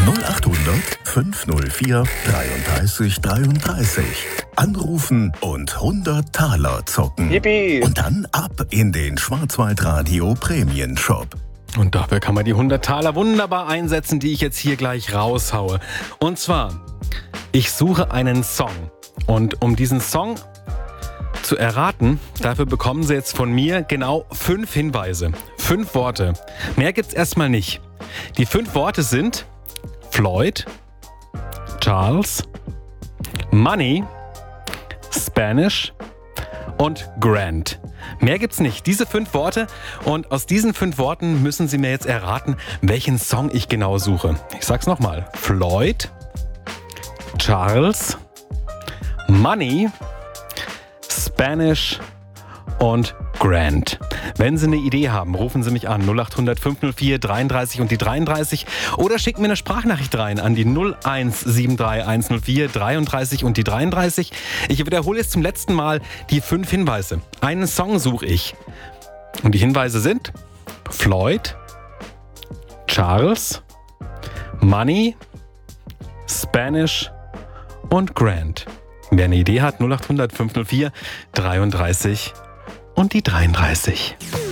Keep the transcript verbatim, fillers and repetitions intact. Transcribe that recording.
null acht hundert fünfhundertvier dreiunddreißig dreiunddreißig. Anrufen und hundert Taler zocken. Yippie. Und dann ab in den Schwarzwaldradio Prämienshop. Und dafür kann man die hundert Taler wunderbar einsetzen, die ich jetzt hier gleich raushaue. Und zwar, ich suche einen Song. Und um diesen Song zu erraten, dafür bekommen Sie jetzt von mir genau fünf Hinweise. Fünf Worte. Mehr gibt's erstmal nicht. Die fünf Worte sind Floyd, Charles, Money, Spanish und Grant. Mehr gibt's nicht. Diese fünf Worte. Und aus diesen fünf Worten müssen Sie mir jetzt erraten, welchen Song ich genau suche. Ich sag's nochmal. Floyd, Charles, Money, Spanish und Grant. Wenn Sie eine Idee haben, rufen Sie mich an null acht hundert fünfhundertvier dreiunddreißig und die dreiunddreißig oder schicken mir eine Sprachnachricht rein an die null eins sieben drei eins null vier dreiunddreißig und die dreiunddreißig. Ich wiederhole jetzt zum letzten Mal die fünf Hinweise. Einen Song suche ich. Und die Hinweise sind Floyd, Charles, Money, Spanish und Grant. Wer eine Idee hat, null acht hundert fünfhundertvier dreiunddreißig und die dreiunddreißig.